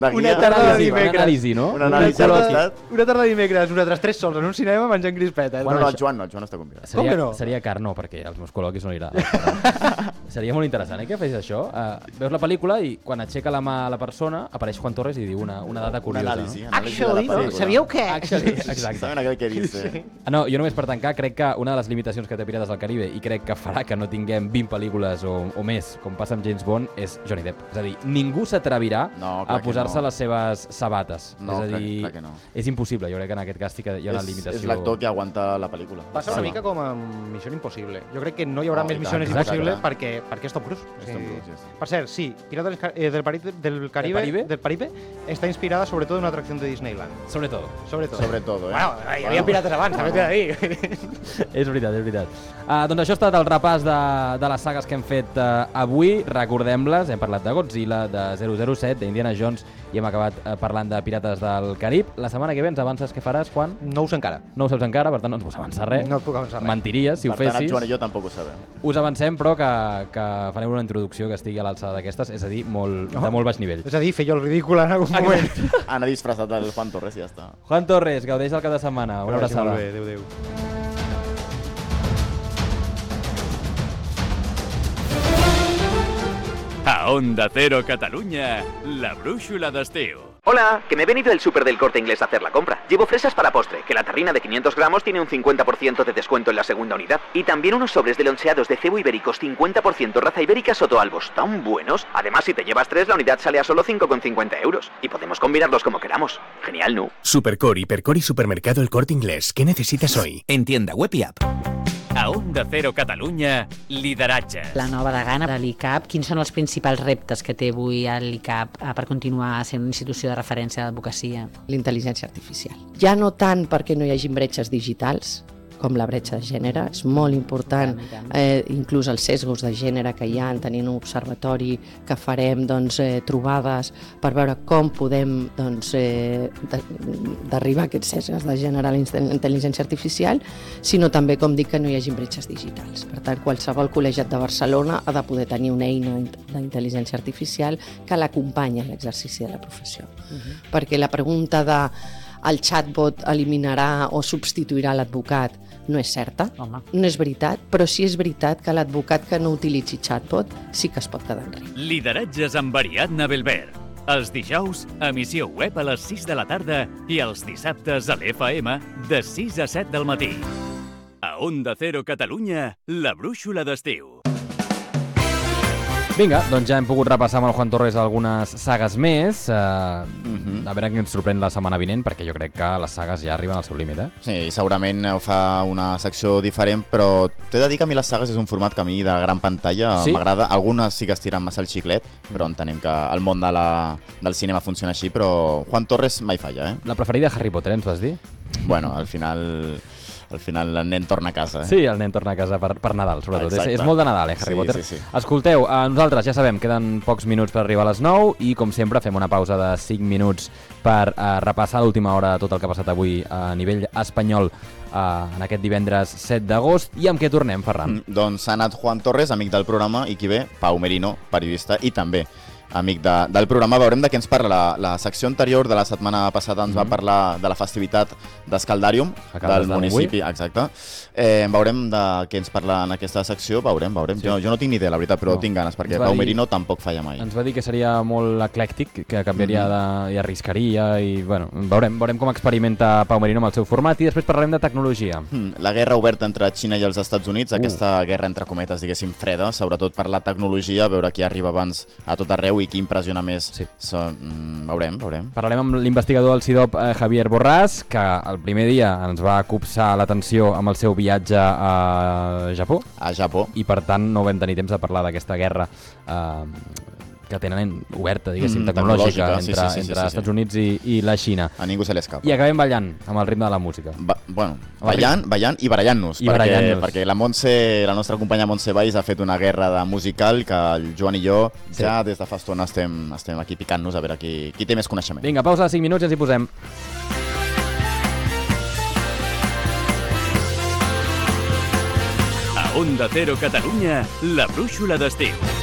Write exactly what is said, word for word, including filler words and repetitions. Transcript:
Una tarda de dimecres. Una anàlisi, no? Una anàlisi Una a tarda, l'estat. una tarda de dimecres, nosaltres tres sols en un cinema menjant crispetes. Bueno, no, el Joan no, el Joan està convidat. Com que no? Seria car, no, perquè als meus col·loquis no li agrada. Seria molt interessant, eh, que fes això. Uh, veus la pel·lícula i quan aixeca la mà a la persona apareix Juan Torres i diu una, una data curiosa. Una anàlisi, no? anàlisi Actually, de la pel·lícula. sabíeu què? Actually, exacte. Saben aquell que dice... Sí. Ah, no, jo només per tancar, crec que una de les limitacions que té Pirates del Caribe i crec que farà que no tinguem vint pel·lícules o, o més, com passa amb James Bond, és Johnny Depp. És a dir, ningú s'atrevirà No, a clar que posar-se no. les seves sabates. No, és a clar- dir, clar que no. és impossible. Jo crec que en aquest cas sí que hi ha una És, limitació. és l'actor que aguanta la pel·lícula. Passa una Sí. mica com amb Missió Impossible. Jo crec que no hi haurà No, més i tant, missions exacte. impossibles perquè, perquè és Tom Cruise. És Tom Cruise, sí, sí. Per cert, sí, Pirates del, Ca- eh, del, Pari- del Caribe, Caribe? del Caribe està inspirada sobretot en una atracció de Disneyland. Sobre tot. Sobretot. Sobre todo, eh? Bueno, hi havia pirates abans, també t'he de dir. És veritat, és veritat. Uh, doncs això ha estat el repàs de, de les sagues que hem fet uh, avui. Recordem-les, hem parlat de Godzilla, de zero zero set, d'Indiana Jones i hem acabat uh, parlant de Pirates del Carib. La setmana que ve ens avances què faràs, Juan? No ho sé encara. No ho saps encara, per tant no ens pots avançar res. No et puc avançar res. Mentiries si Per ho tant, el fessis. Joan i jo tampoc ho sabem. Us avancem, però, que, que farem una introducció que estigui a l'alçada d'aquestes, és a dir, molt, No. de molt baix nivell. És a dir, fer jo el ridícul en algun moment. Anar disfressat del Juan Torres i ja està. Juan Torres, gaudeix el cap de setmana. Una abraçada. Molt bé, adéu, adéu. A Onda Cero Catalunya, la brúixola d'estiu. Hola, que me he venido del súper del Corte Inglés a hacer la compra. Llevo fresas para postre, que la terrina de quinientos gramos tiene un cincuenta por ciento de descuento en la segunda unidad. Y también unos sobres de loncheados de cebo ibéricos cincuenta por ciento raza ibérica Sotoalbos, tan buenos. Además, si te llevas tres, la unidad sale a solo cinco con cincuenta euros. Y podemos combinarlos como queramos. Genial, ¿no? Supercore, Hipercore y Supermercado El Corte Inglés. ¿Qué necesitas hoy? En tienda web y app. A Onda Cero Catalunya, lideratges. La nova degana de l'I C A P, quins són els principals reptes que té avui l'I C A P per continuar sent una institució de referència d'advocacia? L'intel·ligència artificial. Ja no tant perquè no hi hagi bretxes digitals, com la bretxa de gènere, és molt important, eh, inclús els sesgos de gènere que hi ha, tenint un observatori que farem doncs, eh, trobades per veure com podem doncs, eh, de, d'arribar a aquests sesgos de gènere a la intel·ligència artificial, sinó també, com dic, que no hi hagi bretxes digitals. Per tant, qualsevol col·legiat de Barcelona ha de poder tenir una eina d'intel·ligència artificial que l'acompanyi en l'exercici de la professió. Uh-huh. Perquè la pregunta de el chatbot eliminarà o substituirà l'advocat no és certa, Home. no és veritat, però sí és veritat que l'advocat que no utilitzi chatbot sí que es pot quedar enrere. Lideratges amb Ariadna Belver. Els dijous, emissió web a les sis de la tarda i els dissabtes a l'F M de sis a set del matí. A Onda Cero Catalunya, la brúixola d'estiu. Vinga, doncs ja hem pogut repassar amb el Juan Torres algunes sagues més. Uh, Mhm. A veure què ens sorprèn la setmana vinent, perquè jo crec que les sagues ja arriben al seu límit, eh? Sí, segurament ho fa una secció diferent, però t'he de dir que a mi les sagues és un format que a mi de gran pantalla Sí? m'agrada. Algunes sí que estiren massa el xiclet, però entenem que el món de la, del cinema funciona així, però Juan Torres mai falla, eh? La preferida Harry Potter, ens vas dir? Bueno, al final... Al final el nen torna a casa, eh? Sí, el nen torna a casa per, per Nadal, sobretot. És, Exacte. és molt de Nadal, eh, Harry Sí, Potter? sí, sí. Escolteu, eh, nosaltres ja sabem, queden pocs minuts per arribar a les nou i, com sempre, fem una pausa de cinc minuts per eh, repassar a l'última hora tot el que ha passat avui a nivell espanyol eh, en aquest divendres set d'agost. I amb què tornem, Ferran? Mm, doncs ha anat Juan Torres, amic del programa, i qui ve? Pau Merino, periodista, i també amic de, del programa. Veurem de què ens parla. La, la secció anterior de la setmana passada ens mm -hmm. va parlar de la festivitat d'Escaldàrium, del de municipi. Exacte. Eh, veurem de què ens parla en aquesta secció. Veurem, veurem. Sí. Jo, jo no tinc ni idea, la veritat, però No. tinc ganes, perquè Ens va Pau dir- Merino tampoc falla mai. Ens va dir que seria molt eclèctic, que canviaria de, i arriscaria, i bueno, veurem, veurem com experimenta Pau Merino amb el seu format, i després parlarem de tecnologia. Mm, La guerra oberta entre Xina i els Estats Units, uh. aquesta guerra entre cometes, diguéssim, freda, sobretot per la tecnologia, veure qui arriba abans a tot arreu i qui impressiona més. Sí. So, mm, veurem, veurem. Parlarem amb l'investigador del C I D O P, eh, Javier Borràs, que el primer dia ens va copsar l'atenció amb el seu viatge a Japó, A Japó. i per tant no vam tenir temps de parlar d'aquesta guerra eh, que tenen oberta, diguéssim, Mm, tecnològica, tecnològica, entre, sí, sí, sí, entre sí, sí. Estats Units i, i la Xina. A ningú se li escapa. I acabem ballant amb el ritme de la música. Ba bueno, ballant, ballant i barallant-nos, I perquè, barallant-nos. perquè la Montse, la nostra companya Montse Valls ha fet una guerra de musical que el Joan i jo Sí. ja des de fa estona estem, estem aquí picant-nos a veure qui, qui té més coneixement. Vinga, pausa de cinc minuts i ens hi posem. A Onda Cero Catalunya, la brúixola d'estiu.